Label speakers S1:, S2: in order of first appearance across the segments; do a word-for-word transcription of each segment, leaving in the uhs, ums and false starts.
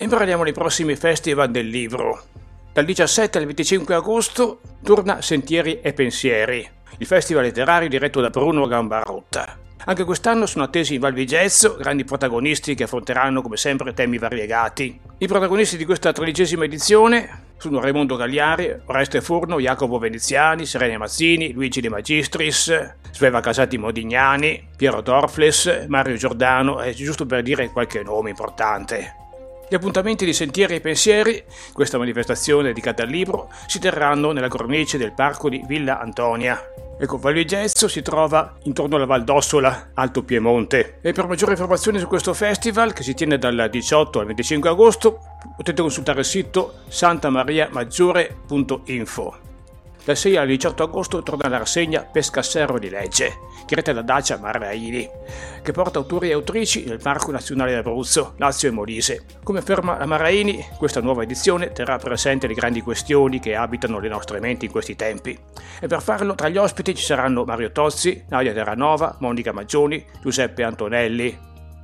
S1: E parliamo dei prossimi festival del libro. Dal diciassette al venticinque agosto torna Sentieri e Pensieri, il festival letterario diretto da Bruno Gambarotta. Anche quest'anno sono attesi in Val Vigezzo grandi protagonisti che affronteranno come sempre temi variegati. I protagonisti di questa tredicesima edizione sono Raimondo Gagliari, Oreste Furno, Jacopo Veneziani, Serena Mazzini, Luigi De Magistris, Sveva Casati Modignani, Piero Dorfles, Mario Giordano, è giusto per dire qualche nome importante. Gli appuntamenti di Sentieri e Pensieri, questa manifestazione dedicata al libro, si terranno nella cornice del parco di Villa Antonia. Ecco, Val Vigezzo si trova intorno alla Val d'Ossola, Alto Piemonte. E per maggiori informazioni su questo festival, che si tiene dal diciotto al venticinque agosto, potete consultare il sito santamariamaggiore punto info. Dal sei al diciotto agosto torna la rassegna Pescasserro di Lecce, diretta da Dacia Maraini, che porta autori e autrici nel Parco Nazionale d'Abruzzo, Lazio e Molise. Come afferma la Maraini, questa nuova edizione terrà presente le grandi questioni che abitano le nostre menti in questi tempi. E per farlo, tra gli ospiti ci saranno Mario Tozzi, Nadia Terranova, Monica Maggioni, Giuseppe Antonelli.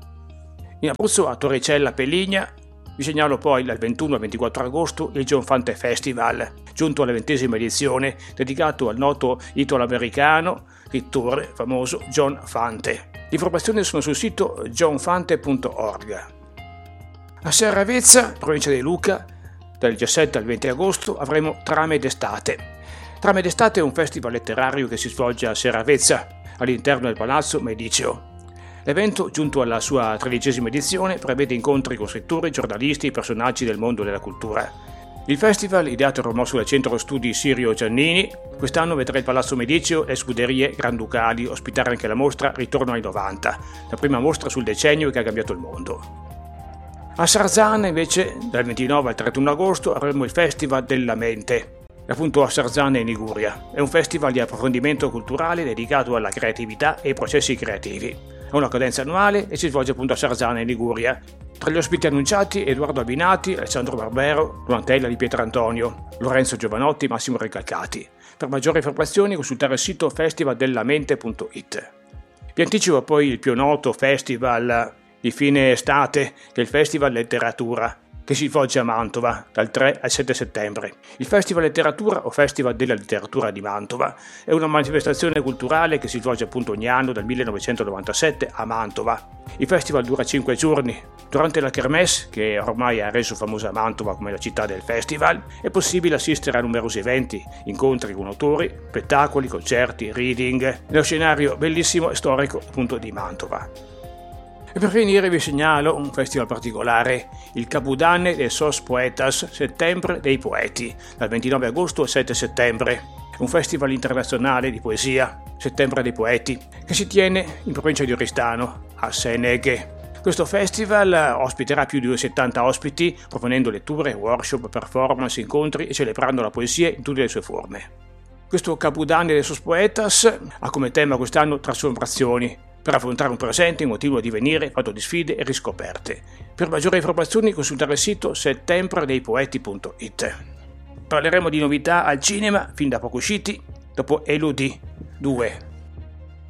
S1: In Abruzzo a Torricella Pelligna. Vi segnalo poi dal ventuno al ventiquattro agosto il John Fante Festival, giunto alla ventesima edizione, dedicato al noto italo-americano pittore famoso John Fante. Le informazioni sono sul sito john fante punto org. A Serravezza, provincia di Lucca, dal diciassette al venti agosto avremo Trame d'estate. Trame d'estate è un festival letterario che si svolge a Serravezza, all'interno del Palazzo Mediceo. L'evento, giunto alla sua tredicesima edizione, prevede incontri con scrittori, giornalisti e personaggi del mondo della cultura. Il festival, ideato e promosso dal Centro Studi Sirio Giannini, quest'anno vedrà il Palazzo Mediceo e Scuderie Granducali ospitare anche la mostra Ritorno ai novanta, la prima mostra sul decennio che ha cambiato il mondo. A Sarzana, invece, dal ventinove al trentuno agosto avremo il Festival della Mente, appunto a Sarzana in Liguria. È un festival di approfondimento culturale dedicato alla creatività e ai processi creativi. Ha una cadenza annuale e si svolge appunto a Sarzana in Liguria. Tra gli ospiti annunciati Edoardo Abbinati, Alessandro Barbero, Donatella di Pietrantonio, Lorenzo Giovanotti, Massimo Recalcati. Per maggiori informazioni consultare il sito festivaldelamente punto it. Vi anticipo poi il più noto festival di fine estate, che è il Festival Letteratura, che si svolge a Mantova dal tre al sette settembre. Il Festival Letteratura o Festival della Letteratura di Mantova è una manifestazione culturale che si svolge appunto ogni anno dal millenovecentonovantasette a Mantova. Il festival dura cinque giorni. Durante la Kermesse, che ormai ha reso famosa Mantova come la città del festival, è possibile assistere a numerosi eventi, incontri con autori, spettacoli, concerti, reading, nello scenario bellissimo e storico appunto di Mantova. E per finire vi segnalo un festival particolare, il Capodanno de Sos Poetas, Settembre dei Poeti, dal ventinove agosto al sette settembre. È un festival internazionale di poesia, Settembre dei Poeti, che si tiene in provincia di Oristano, a Seneghe. Questo festival ospiterà più di settanta ospiti, proponendo letture, workshop, performance, incontri e celebrando la poesia in tutte le sue forme. Questo Capodanno de Sos Poetas ha come tema quest'anno trasformazioni, per affrontare un presente, un motivo di venire fatto di sfide e riscoperte. Per maggiori informazioni consultare il sito settembre dei poeti punto it. Parleremo di novità al cinema, fin da poco usciti, dopo Elodie due.